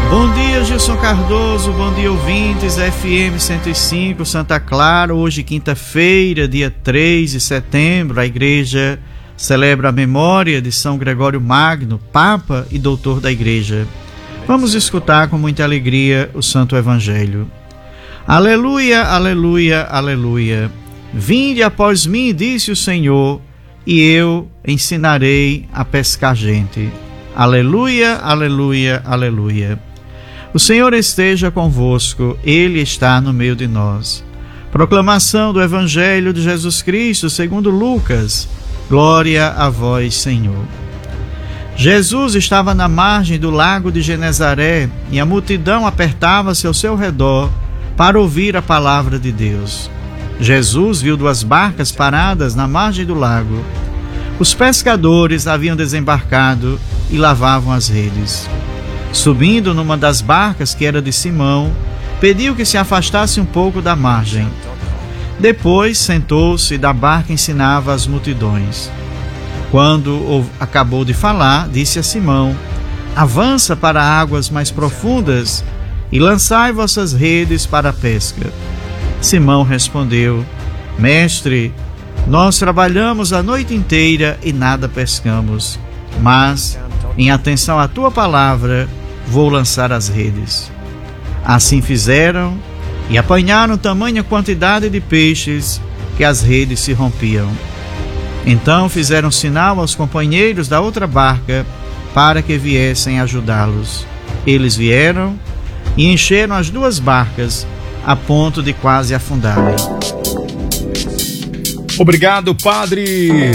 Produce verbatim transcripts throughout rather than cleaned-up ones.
Bom dia, Gilson Cardoso, bom dia, ouvintes, F M cento e cinco, Santa Clara. Hoje, quinta-feira, dia três de setembro, a igreja celebra a memória de São Gregório Magno, Papa e Doutor da Igreja. Vamos escutar com muita alegria o Santo Evangelho. Aleluia, aleluia, aleluia. Vinde após mim, disse o Senhor, e eu ensinarei a pescar gente. Aleluia, aleluia, aleluia. O Senhor esteja convosco, Ele está no meio de nós. Proclamação do Evangelho de Jesus Cristo segundo Lucas. Glória a vós, Senhor. Jesus estava na margem do lago de Genezaré e a multidão apertava-se ao seu redor para ouvir a palavra de Deus. Jesus viu duas barcas paradas na margem do lago. Os pescadores haviam desembarcado e lavavam as redes. Subindo numa das barcas, que era de Simão, pediu que se afastasse um pouco da margem. Depois sentou-se e da barca ensinava as multidões. Quando acabou de falar, disse a Simão: avança para águas mais profundas e lançai vossas redes para a pesca. Simão respondeu: Mestre, nós trabalhamos a noite inteira e nada pescamos, mas, em atenção à tua palavra, vou lançar as redes. Assim fizeram e apanharam tamanha quantidade de peixes que as redes se rompiam. Então fizeram sinal aos companheiros da outra barca para que viessem ajudá-los. Eles vieram e encheram as duas barcas a ponto de quase afundarem. Obrigado, Padre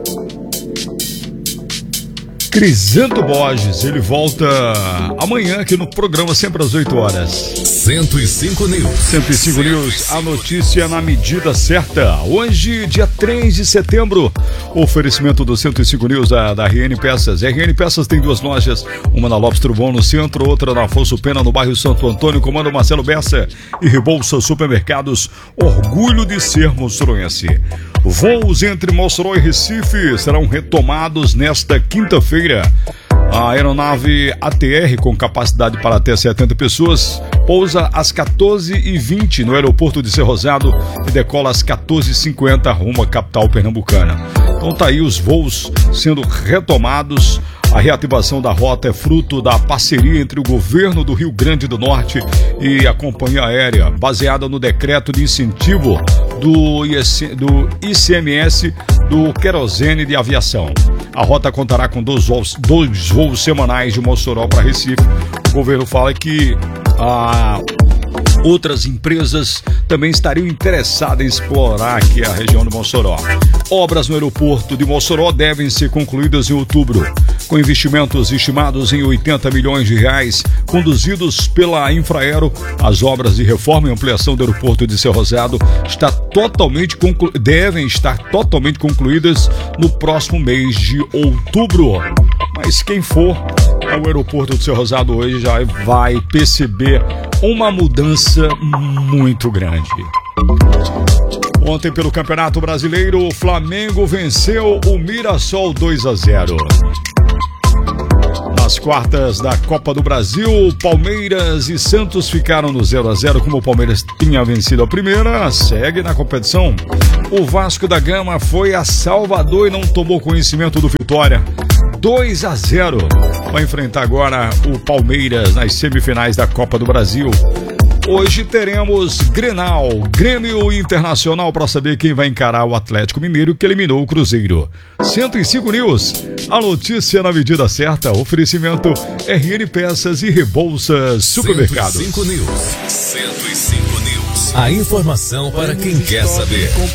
Crisanto Borges. Ele volta amanhã aqui no programa, sempre às oito horas. cento e cinco News. cento e cinco News, a notícia na medida certa. Hoje, dia três de setembro, oferecimento do cento e cinco News da, da R N Peças. R N Peças tem duas lojas, uma na Lopes Trubon no centro, outra na Afonso Pena no bairro Santo Antônio. Comando Marcelo Bessa e Rebouça Supermercados, orgulho de ser mostroense. Voos entre Mossoró e Recife serão retomados nesta quinta-feira. A aeronave A T R, com capacidade para até setenta pessoas, pousa às quatorze e vinte no aeroporto de Cerrosado e decola às quatorze e cinquenta rumo à capital pernambucana. Então tá aí os voos sendo retomados. A reativação da rota é fruto da parceria entre o governo do Rio Grande do Norte e a companhia aérea, baseada no decreto de incentivo do, do I C M S do querosene de aviação. A rota contará com dois voos, dois voos semanais de Mossoró para Recife. O governo fala que a outras empresas também estariam interessadas em explorar aqui a região de Mossoró. Obras no aeroporto de Mossoró devem ser concluídas em outubro, com investimentos estimados em oitenta milhões de reais, conduzidos pela Infraero. As obras de reforma e ampliação do aeroporto de Cerrosado está totalmente conclu... devem estar totalmente concluídas no próximo mês de outubro. Mas quem for ao aeroporto de Cerrosado hoje já vai perceber uma mudança muito grande. Ontem, pelo Campeonato Brasileiro, o Flamengo venceu o Mirassol dois a zero. Nas quartas da Copa do Brasil, Palmeiras e Santos ficaram no zero a zero. Como o Palmeiras tinha vencido a primeira, segue na competição. O Vasco da Gama foi a Salvador e não tomou conhecimento do Vitória. dois a zero. Vai enfrentar agora o Palmeiras nas semifinais da Copa do Brasil. Hoje teremos Grenal, Grêmio Internacional, para saber quem vai encarar o Atlético Mineiro, que eliminou o Cruzeiro. cento e cinco News, a notícia na medida certa. Oferecimento R N Peças e Rebouças Supermercados. cento e cinco News. cento e cinco News. A informação para quem quer saber.